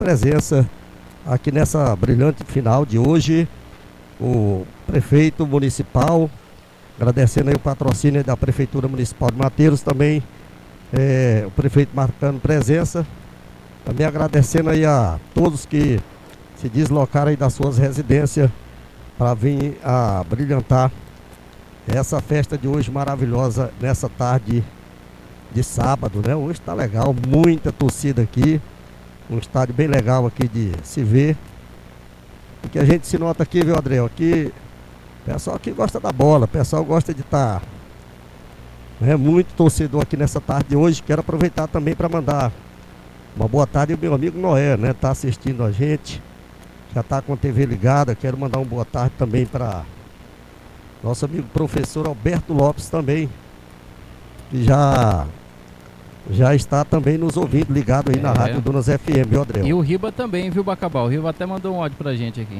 presença aqui nessa brilhante final de hoje. O prefeito municipal, agradecendo aí o patrocínio da Prefeitura Municipal de Mateiros, também o prefeito marcando presença, também agradecendo aí a todos que se deslocaram aí das suas residências para vir a brilhantar essa festa de hoje maravilhosa, nessa tarde de sábado, né? Hoje tá legal, muita torcida aqui, um estádio bem legal aqui de se ver. O que a gente se nota aqui, viu, Adriel? Aqui, pessoal aqui gosta da bola, o pessoal gosta de estar, muito torcedor aqui nessa tarde de hoje. Quero aproveitar também para mandar uma boa tarde ao meu amigo Noé, né? Tá assistindo a gente, já tá com a TV ligada. Quero mandar uma boa tarde também para nosso amigo professor Alberto Lopes também, que já está também nos ouvindo, ligado aí na Rádio Dunas FM, viu, Adriel? E o Riba também, viu, Bacabal? O Riba até mandou um áudio pra gente aqui.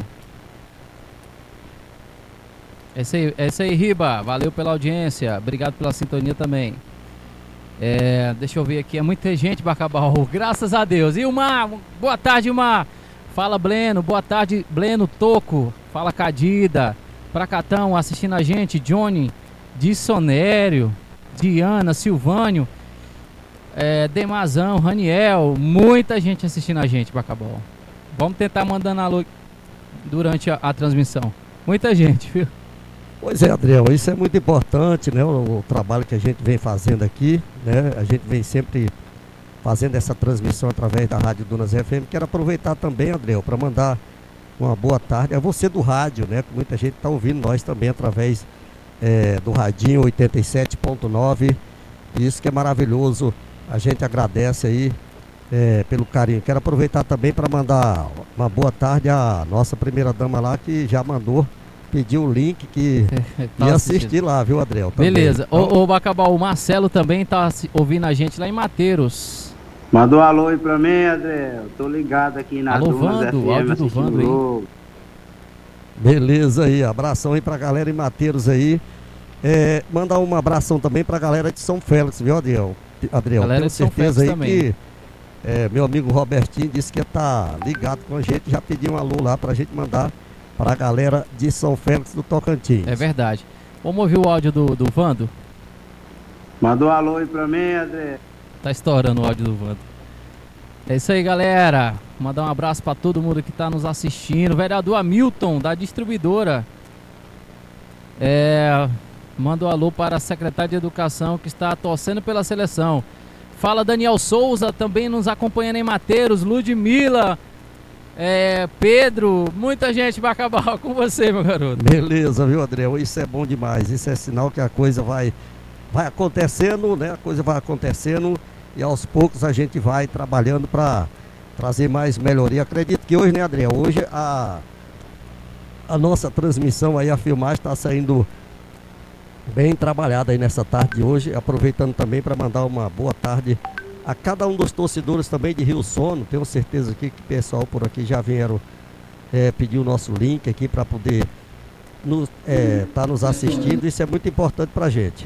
É isso aí, Riba. Valeu pela audiência. Obrigado pela sintonia também. Deixa eu ver aqui. É muita gente, Bacabal. Graças a Deus. Ilmar, boa tarde, Ilmar. Fala, Bleno. Boa tarde, Bleno Toco. Fala, Cadida. Pracatão assistindo a gente. Johnny, Dissonério, Diana, Silvânio, Demazão, Raniel. Muita gente assistindo a gente, Bacabal. Vamos tentar mandando alô durante a transmissão. Muita gente, viu? Pois é, Adriel, isso é muito importante, né? O trabalho que a gente vem fazendo aqui, né? A gente vem sempre fazendo essa transmissão através da Rádio Dunas FM. Quero aproveitar também, Adriel, para mandar uma boa tarde a você do rádio, né? Que muita gente está ouvindo nós também através do radinho 87.9. Isso que é maravilhoso. A gente agradece aí pelo carinho. Quero aproveitar também para mandar uma boa tarde à nossa primeira dama lá, que já pediu o link que ia assistir lá, viu, Adriel? Também. Beleza. Ô, Bacabal, o Marcelo também tá ouvindo a gente lá em Mateiros. Mandou um alô aí pra mim, Adriel. Tô ligado aqui na Dunas FM, áudio do Vando aí. Beleza aí, abração aí pra galera em Mateiros aí. Mandar um abração também pra galera de São Félix, viu, Adriel? Tenho certeza aí também. Que meu amigo Robertinho disse que ia estar ligado com a gente, já pediu um alô lá pra gente mandar pra galera de São Félix do Tocantins. É verdade. Vamos ouvir o áudio do Vando? Mandou um alô aí pra mim, Adriel. Tá estourando o áudio do Vando. É isso aí, galera. Mandar um abraço pra todo mundo que tá nos assistindo. Vereador Hamilton, da distribuidora. Manda um alô para a secretária de Educação que está torcendo pela seleção. Fala Daniel Souza, também nos acompanhando em Mateiros. Ludmila, Pedro, muita gente vai acabar com você, meu garoto. Beleza, viu, Adriel? Isso é bom demais. Isso é sinal que a coisa vai acontecendo, né? A coisa vai acontecendo e aos poucos a gente vai trabalhando para trazer mais melhoria. Acredito que hoje, né, Adriel? Hoje a nossa transmissão aí, a filmagem está saindo bem trabalhada aí nessa tarde de hoje. Aproveitando também para mandar uma boa tarde a cada um dos torcedores também de Rio Sono. Tenho certeza aqui que o pessoal por aqui já vieram pedir o nosso link aqui para poder tá nos assistindo. Isso é muito importante para a gente.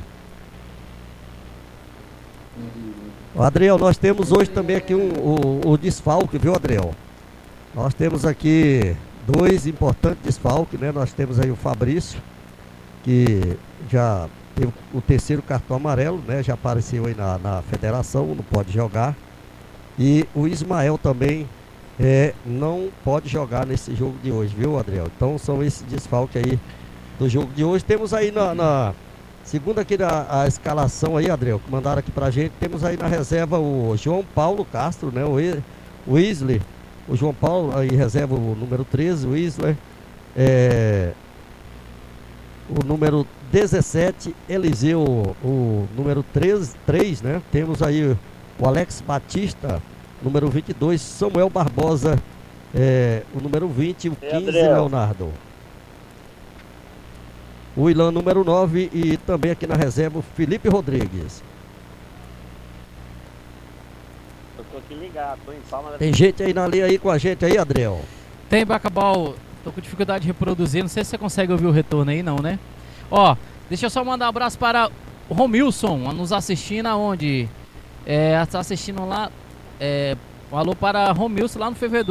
Adriel, nós temos hoje também aqui o desfalque, viu, Adriel? Nós temos aqui 2 importantes desfalques, né? Nós temos aí o Fabrício, que já teve o 3º cartão amarelo, né? Já apareceu aí na federação, não pode jogar. E o Ismael também não pode jogar nesse jogo de hoje, viu, Adriel? Então são esses desfalques aí do jogo de hoje. Temos aí segundo aqui a escalação aí, Adriel, que mandaram aqui pra gente, temos aí na reserva o João Paulo Castro, né? O Wesley, o João Paulo aí reserva o número 13, o Wesley, o número 17, Eliseu, o número 3, né? Temos aí o Alex Batista, número 22, Samuel Barbosa, o número 20, o 15, Leonardo. O Ilan, número 9, e também aqui na reserva o Felipe Rodrigues. Eu tô aqui ligado, tô em Palma da... Tem gente aí na linha aí com a gente aí, Adriel? Tem, Bacabal. Tô com dificuldade de reproduzir, não sei se você consegue ouvir o retorno aí não, né? Ó, deixa eu só mandar um abraço para o Romilson, nos assistindo aonde? Tá assistindo lá, um alô para Romilson lá no Fervedor.